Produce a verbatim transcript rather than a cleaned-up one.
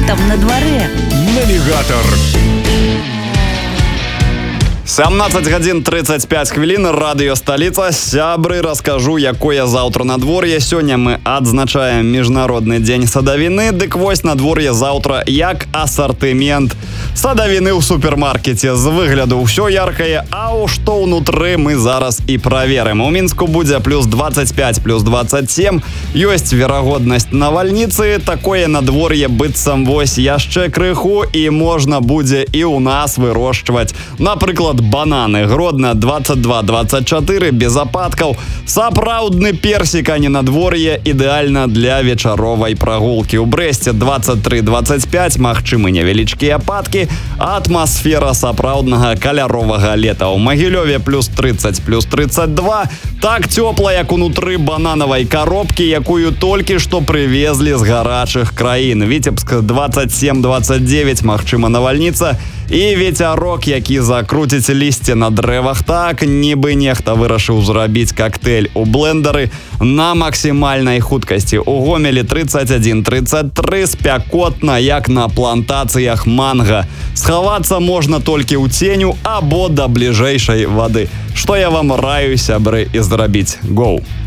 там на дворе? Навігатор. сямнаццаць гадзін тридцать пять хвілін, радыё «Сталіца». Сябры, раскажу, якое заўтра надвор'е. Сёння мы адзначаем міжнародны дзень садавіны. Дык вось надвор'е заўтра як асартымент садавіны ў супермаркеце. З выгляду ўсё яркае, а ў што ўнутры мы зараз і праверым. У Мінску будзе плюс двадцать пять, плюс двадцать семь. Ёсць верагоднасць навальніцы. Такое надвор'е быццам вось яшчэ крыху, і можна будзе і ў нас вырошчваць. Напрыклад, бананы. Гродно двадцать два двадцать четыре, без ападкаў. Сапраўдны персік, а не надвор'е, ідэальна для вечаровай прагулкі. У Брэсце двадцать три двадцать пять, магчымы невялічкія ападкі. Атмасфера сапраўднага каляровага лета. У Магілёве плюс тридцать, плюс тридцать два. Так цёпла, як унутры бананавай коробкі, якую толькі што прывезлі з гарачых краін. Віцебск двадцать семь двадцать девять, магчыма навальніца. І ветярок, які закруціць лісце на дрэвах так, нібы нехта вырашыў зрабіць коктейль у блендеры на максімальнай хуткасці. У Гомелі тридцать один тридцать три, спякотна, як на плантацыях манга. Схавацца можна толькі ў ценю або да бліжэйшай вады. Што я вам раю, сябры, і зрабіць. Гоу!